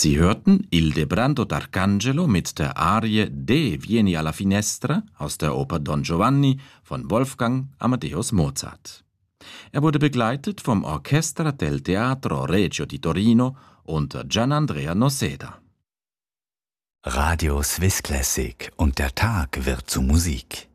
Sie hörten Ildebrando d'Arcangelo mit der Arie De Vieni alla Finestra aus der Oper Don Giovanni von Wolfgang Amadeus Mozart. Er wurde begleitet vom Orchestra del Teatro Regio di Torino unter Gianandrea Noseda. Radio Swiss Classic und der Tag wird zu Musik.